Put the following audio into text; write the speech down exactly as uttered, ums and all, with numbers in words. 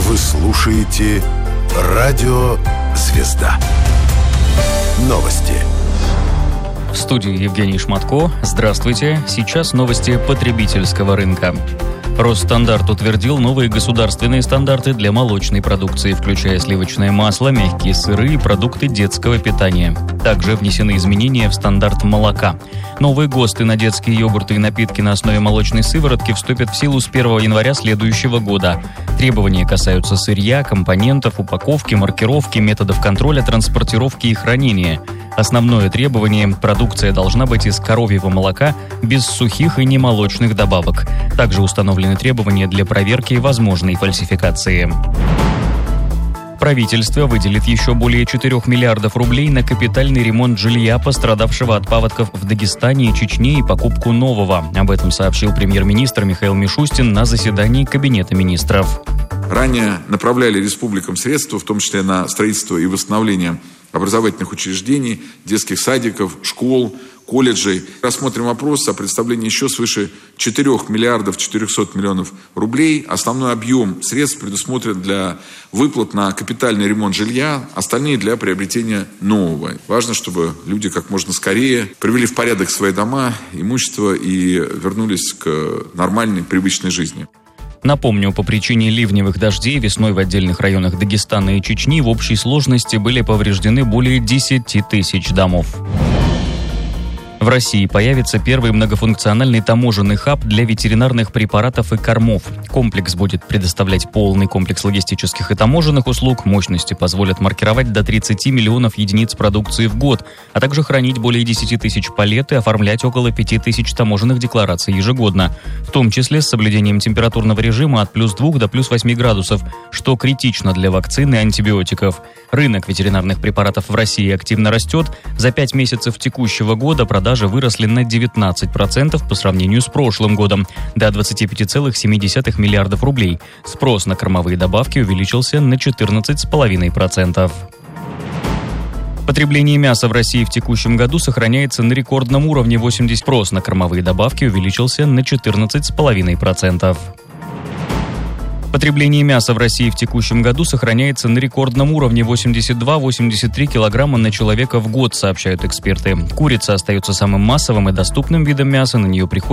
Вы слушаете «Радио Звезда». Новости. В студии Евгений Шматко. Здравствуйте. Сейчас новости потребительского рынка. Росстандартт утвердил новые государственные стандарты для молочной продукции, включая сливочное масло, мягкие сыры и продукты детского питания. Также внесены изменения в стандарт молока. Новые ГОСТы на детские йогурты и напитки на основе молочной сыворотки вступят в силу с первого января следующего года. Требования касаются сырья, компонентов, упаковки, маркировки, методов контроля, транспортировки и хранения. Основное требование – продукция должна быть из коровьего молока без сухих и немолочных добавок. Также установлены требования для проверки возможной фальсификации. Правительство выделит еще более четырёх миллиардов рублей на капитальный ремонт жилья, пострадавшего от паводков в Дагестане и Чечне, и покупку нового. Об этом сообщил премьер-министр Михаил Мишустин на заседании Кабинета министров. Ранее направляли республикам средства, в том числе на строительство и восстановление образовательных учреждений, детских садиков, школ, колледжей. Рассмотрим вопрос о представлении еще свыше четырёх миллиардов четырёхсот миллионов рублей. Основной объем средств предусмотрен для выплат на капитальный ремонт жилья, остальные для приобретения нового. Важно, чтобы люди как можно скорее привели в порядок свои дома, имущество и вернулись к нормальной, привычной жизни. Напомню, по причине ливневых дождей весной в отдельных районах Дагестана и Чечни в общей сложности были повреждены более десяти тысяч домов. В России появится первый многофункциональный таможенный хаб для ветеринарных препаратов и кормов. Комплекс будет предоставлять полный комплекс логистических и таможенных услуг. Мощности позволят маркировать до тридцати миллионов единиц продукции в год, а также хранить более десяти тысяч палет и оформлять около пяти тысяч таможенных деклараций ежегодно, в том числе с соблюдением температурного режима от плюс двух до плюс восьми градусов, что критично для вакцин и антибиотиков. Рынок ветеринарных препаратов в России активно растет. За пять месяцев текущего года продажи выросли на девятнадцать процентов по сравнению с прошлым годом, до двадцати пяти целых семи десятых миллиардов рублей. Спрос на кормовые добавки увеличился на четырнадцать целых пять десятых процента. Потребление мяса в России в текущем году сохраняется на рекордном уровне восемьдесят процентов. Спрос на кормовые добавки увеличился на четырнадцать целых пять десятых процента. Потребление мяса в России в текущем году сохраняется на рекордном уровне восемьдесят два - восемьдесят три килограмма на человека в год, сообщают эксперты. Курица остается самым массовым и доступным видом мяса, на нее приходится